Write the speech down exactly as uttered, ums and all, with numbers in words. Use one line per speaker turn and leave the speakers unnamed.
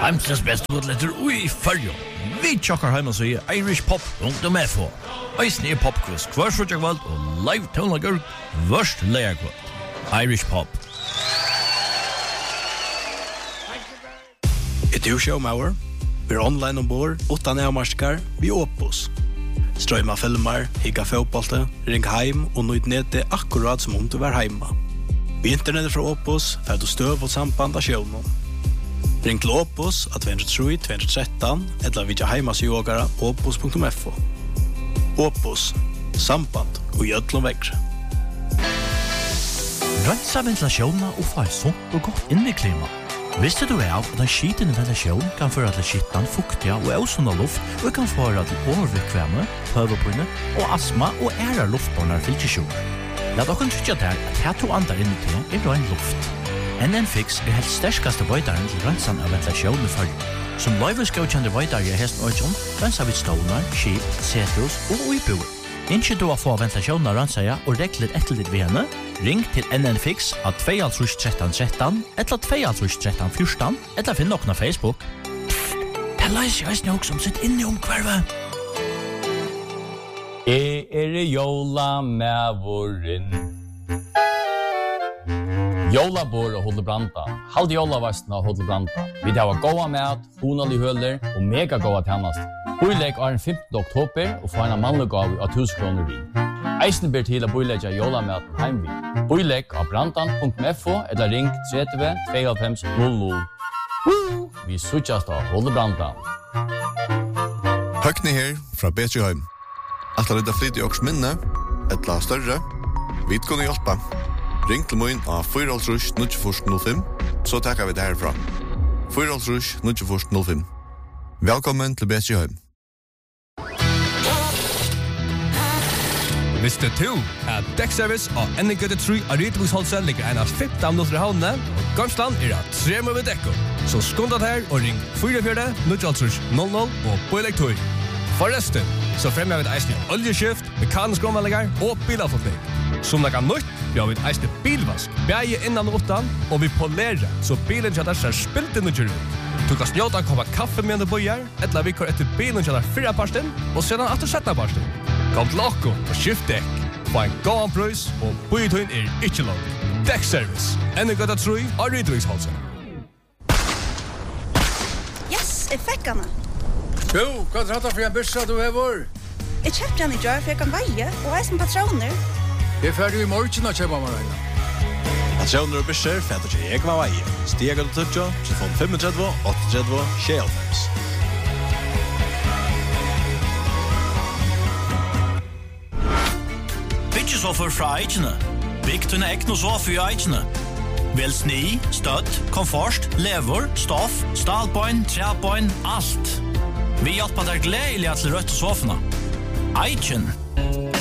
Heimsens beste godletter ui fyrjo. Vi tjokkar heima så i Irish Pop punkt f o. Eisen er popquiz hver frutja kvalt og live tónleikar vørst leia kvalt. Irish Pop.
Er du showmauer? Vi er online ombord, utan avmarskar, vi Opus. Strøyma filmar, higga fotbollte, ring heim og nøyd nede akkurat som om du var heima. Vi internettet fra Opus får du støv og samband av shownom. Ring til Opus av två tre två ett tre eller vidja heimasjogara opus punkt f o. Opus, samband og jödlom vekre.
Rensa ventilasjonen og få sunt og godt inneklima. Visste du av at en skitende ventilasjon kan føre til skittan, fuktiga og ausunda luft og kan føre til overvikvemme, tøvepinne og astma og æra luftbornar fylkesjok. Lad okken tryggja der at her to andar inni til er rein luft. N N Fix er helt sterskaste veidaren til rensan av ventilasjonen i fyrju. Som løyveskaukjande veidare i hesten Øyjon, rensa vid stålar, skip, setrus og uibuer. Innskje du å få ventilasjonen av rensaja og regler etterlitt ved henne, ring til N N Fix av två tre tre tre tre eller två tre tre tre fjorton eller finn nokna Facebook. Pfft, det leiser jeg snakk som sitt inni om kvarve.
Jeg er jola med våren. Jolabor og Hodlebranta. Halde jolavastna og Hodlebranta. Vi har goda mat, honalig høler og mega goda tjänast. Boileg er den femtende oktober og får en mannlig gav av tusen kroner vi. Eisen ber til å boilegge jolamaten heimvi. Boileg av brantan punkt f o eller ring tre tre fem null null. Vi suttjast av Hodlebranta.
Høgni her fra Betrøheim. At det er flyt i åks minne, et la større, vi kunne hjelpe. Ring til min av fire tre null fire null fem, så takker vi det herfra. fire tre null fire null fem. Velkommen til Betrøheim.
Visste du at dekkservice og Ennegøtte tre av Rydviksholset ligger en av femten minutter i havnene, og Gamsland er av tre med ved dekko. Så skundet her og ring fire fire null tre null null og Boileg to. Forresten, så fremmer vi et eisende oljeskift, mekanisk omvallinger og bilavforkning. Som det kan nytt, vi har vi et eisende bilvask, bæge innan og utan, og vi polerer, så bilen kjøtter ser spilt inn og kjører ut. Du kan snjåta å komme kaffe med en bøyer, eller vi kjører etter bilen kjøtter fire parsten, og sedan etter sjette parsten. Kom til okko og skift dekk. Få en gåan prøys, og bøytøyen er ikke lov. Dekkservice. Ennegøtta tre av Rydviksholset.
Yes, jeg fikk henne.
Jo, hva er det for en bøssa du hever?
Jeg kjøpte henne i dør, for jeg kan veie, og jeg som patroner.
Jeg er ferdig i morgen å kjøpe meg regna.
Patroner og bøsser fætter til jeg var veie. Stiger du tøtja, telefon tre fem åtte tre seks.
Byggesoffer fra Eikene. Bygg tunne ekne sofa i Eikene. Vel sni, støtt, komfort, lever, stoff, stalbein, træbein, alt. Vi hjelper deg gledelig til rødt sofene. Eiken.